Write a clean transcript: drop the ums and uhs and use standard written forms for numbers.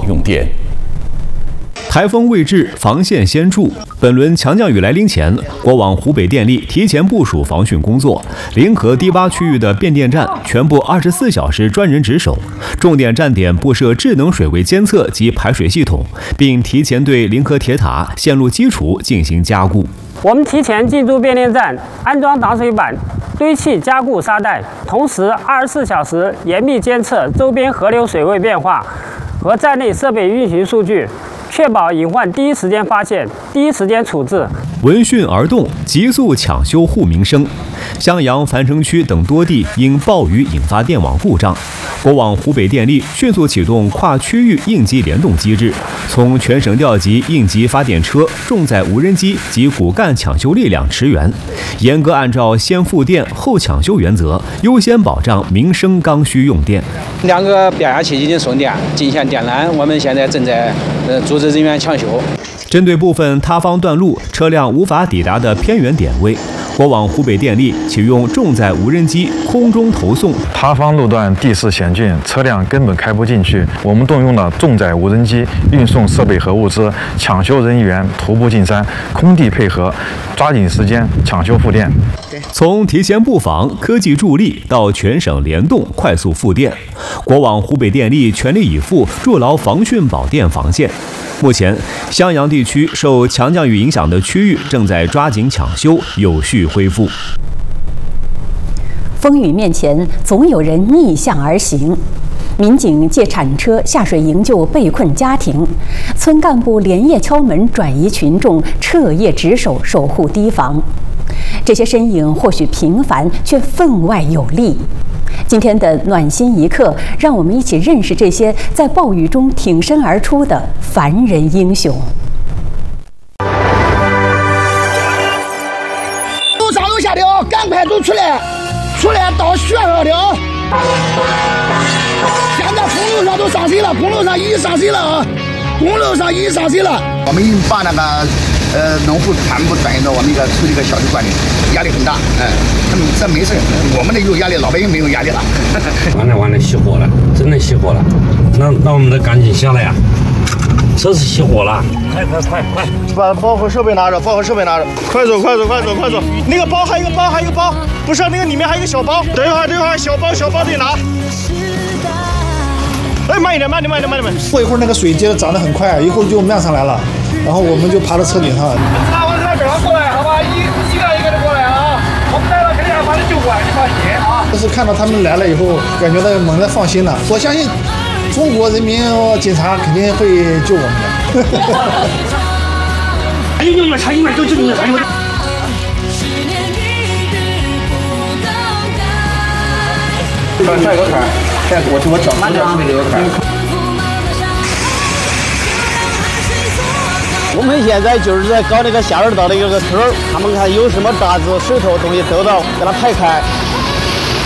用电。 台风未至，防线先筑。本轮强降雨来临前，国网湖北电力提前部署防汛工作，临河低洼区域的变电站全部24小时专人值守，重点站点布设智能水位监测及排水系统，并提前对临河铁塔线路基础进行加固。 我们提前进驻变电站，安装挡水板，堆砌加固沙袋，同时24小时严密监测周边河流水位变化和站内设备运行数据，确保隐患第一时间发现，第一时间处置。 闻讯而动，急速抢修护民生。襄阳、樊城区等多地因暴雨引发电网故障，国网湖北电力迅速启动跨区域应急联动机制，从全省调集应急发电车、重载无人机及骨干抢修力量驰援，严格按照先复电后抢修原则，优先保障民生刚需用电。 2个变压器已经送电，进线电缆，我们现在正在组织人员抢修。 针对部分塌方断路、车辆无法抵达的偏远点位，国网湖北电力启用重载无人机空中投送。 塌方路段地势险峻，车辆根本开不进去，我们动用了重载无人机运送设备和物资，抢修人员徒步进山，空地配合，抓紧时间抢修复电。 从提前布防、科技助力到全省联动快速复电，国网湖北电力全力以赴筑牢防汛保电防线。目前，襄阳地区受强降雨影响的区域正在抓紧抢修，有序恢复。 风雨面前，总有人逆向而行。民警借铲车下水营救被困家庭，村干部连夜敲门转移群众，彻夜值守守护堤防。这些身影或许平凡，却分外有力。今天的暖心一刻，让我们一起认识这些在暴雨中挺身而出的凡人英雄。 都上楼下的啊，赶快都出来到学校的啊！现在公路上都上谁了？公路上已经上谁了啊？公路上已经上谁了？我们已经把那个农户全部转移到我们一个村一个小区管理，压力很大。这没事，我们的有压力，老百姓没有压力了。 完了，熄火了，真的熄火了。那我们得赶紧下来呀！车子熄火了，快！ 把包和设备拿着，快走！那个包还有一个包，不是那个里面还有一个小包，等一会儿，小包得拿。哎，慢一点。 过一会儿那个水接的涨得很快，一会儿就漫上来了，然后我们就爬到车顶上。 拉完车赶快过来，好吧？一个的过来啊！我们待会肯定要把你救过来，你放心啊！ 就是看到他们来了以后，感觉到猛地放心了。我相信中国人民警察肯定会救我们的。 还有用了，还有就用了，还有。下一个坎，我找慢点啊！ 我们现在就是在搞那个下水道的一个坑，他们看有什么渣子、石头东西都到给它排开。